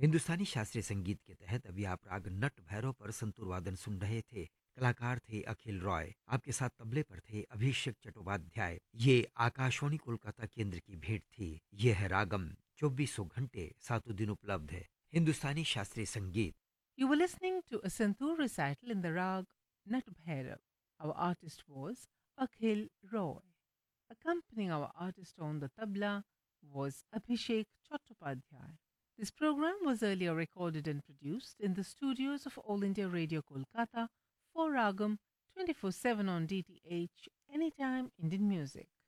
हिंदुस्तानी शास्त्रीय संगीत के तहत अभी आप राग नट भैरव पर संतूर वादन सुन रहे थे। कलाकार थे अखिल रॉय, आपके साथ तबले पर थे अभिषेक चट्टोपाध्याय। ये आकाशवाणी कोलकाता केंद्र की भेंट थी। ये है रागम, 2400 घंटे 7 दिन उपलब्ध है हिंदुस्तानी शास्त्रीय संगीत। You were listening to a Santoor recital in the rag Nat Bhairav. Our artist was Akhil Roy. Accompanying our artist on the tabla was Abhishek Chattopadhyay. This program was earlier recorded and produced in the studios of All India Radio Kolkata for Ragam 24/7 on DTH Anytime Indian Music.